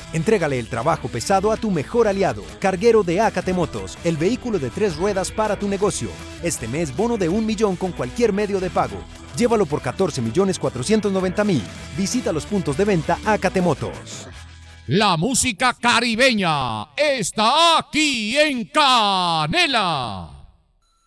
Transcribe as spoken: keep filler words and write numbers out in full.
Entrégale el trabajo pesado a tu mejor aliado, Carguero de Ácate Motos, el vehículo de tres ruedas para tu negocio. Este mes, bono de un millón con cualquier medio de pago. Llévalo por catorce millones cuatrocientos noventa mil. Visita los puntos de venta Ácate Motos. La música caribeña está aquí en Canela.